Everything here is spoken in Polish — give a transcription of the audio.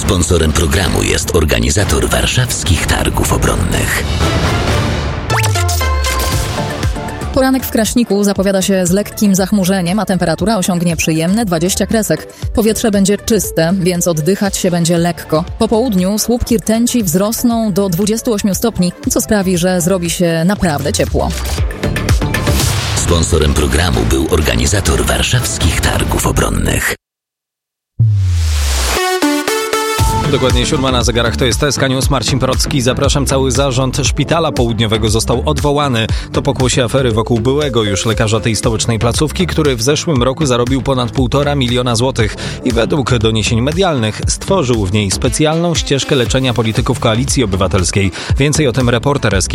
Sponsorem programu jest organizator Warszawskich Targów Obronnych. Poranek w Kraśniku zapowiada się z lekkim zachmurzeniem, a temperatura osiągnie przyjemne 20 kresek. Powietrze będzie czyste, więc oddychać się będzie lekko. Po południu słupki rtęci wzrosną do 28 stopni, co sprawi, że zrobi się naprawdę ciepło. Sponsorem programu był organizator Warszawskich Targów Obronnych. Dokładnie 7 na zegarach, to jest TSK News, Marcin Procki. Zapraszam, cały zarząd Szpitala Południowego został odwołany. To pokłosie afery wokół byłego już lekarza tej stołecznej placówki, który w zeszłym roku zarobił ponad 1,5 miliona złotych i według doniesień medialnych stworzył w niej specjalną ścieżkę leczenia polityków Koalicji Obywatelskiej. Więcej o tym reporter SK